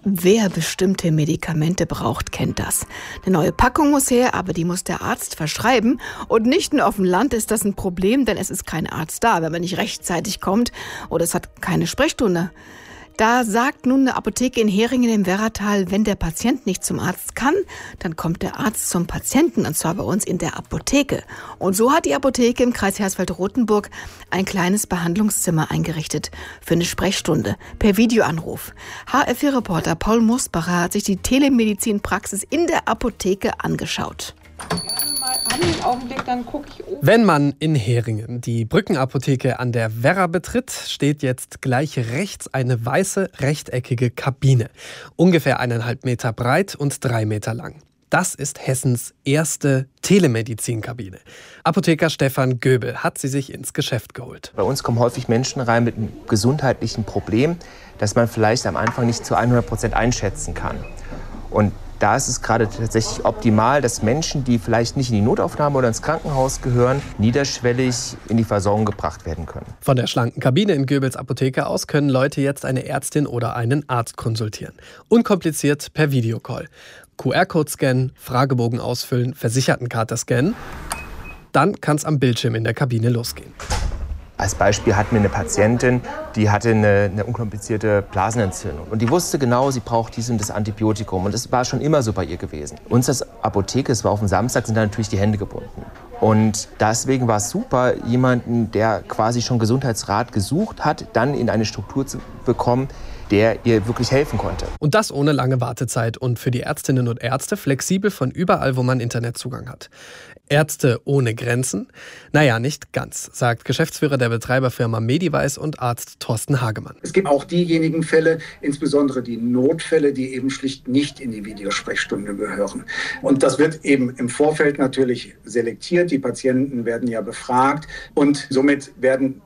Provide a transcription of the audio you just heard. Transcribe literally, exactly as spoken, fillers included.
Wer bestimmte Medikamente braucht, kennt das. Eine neue Packung muss her, aber die muss der Arzt verschreiben. Und nicht nur auf dem Land ist das ein Problem, denn es ist kein Arzt da, wenn man nicht rechtzeitig kommt oder es hat keine Sprechstunde. Da sagt nun eine Apotheke in Heringen im Werratal, wenn der Patient nicht zum Arzt kann, dann kommt der Arzt zum Patienten, und zwar bei uns in der Apotheke. Und so hat die Apotheke im Kreis Hersfeld-Rotenburg ein kleines Behandlungszimmer eingerichtet für eine Sprechstunde per Videoanruf. H R vier-Reporter Paul Musbacher hat sich die Telemedizinpraxis in der Apotheke angeschaut. Einen Augenblick, dann gucke ich um. Wenn man in Heringen die Brückenapotheke an der Werra betritt, steht jetzt gleich rechts eine weiße, rechteckige Kabine. Ungefähr eineinhalb Meter breit und drei Meter lang. Das ist Hessens erste Telemedizinkabine. Apotheker Stefan Göbel hat sie sich ins Geschäft geholt. Bei uns kommen häufig Menschen rein mit einem gesundheitlichen Problem, das man vielleicht am Anfang nicht zu hundert Prozent einschätzen kann. Und da ist es gerade tatsächlich optimal, dass Menschen, die vielleicht nicht in die Notaufnahme oder ins Krankenhaus gehören, niederschwellig in die Versorgung gebracht werden können. Von der schlanken Kabine in Göbels Apotheke aus können Leute jetzt eine Ärztin oder einen Arzt konsultieren. Unkompliziert per Videocall. Q R-Code scannen, Fragebogen ausfüllen, Versichertenkarte scannen. Dann kann es am Bildschirm in der Kabine losgehen. Als Beispiel hatten wir eine Patientin, die hatte eine, eine unkomplizierte Blasenentzündung. Und die wusste genau, sie braucht dies und das Antibiotikum. Und das war schon immer so bei ihr gewesen. Uns als Apotheke, es war auf dem Samstag, sind da natürlich die Hände gebunden. Und deswegen war es super, jemanden, der quasi schon Gesundheitsrat gesucht hat, dann in eine Struktur zu bekommen, der ihr wirklich helfen konnte. Und das ohne lange Wartezeit und für die Ärztinnen und Ärzte flexibel von überall, wo man Internetzugang hat. Ärzte ohne Grenzen? Naja, nicht ganz, sagt Geschäftsführer der Betreiberfirma Mediwise und Arzt Thorsten Hagemann. Es gibt auch diejenigen Fälle, insbesondere die Notfälle, die eben schlicht nicht in die Videosprechstunde gehören. Und das wird eben im Vorfeld natürlich selektiert. Die Patienten werden ja befragt und somit werden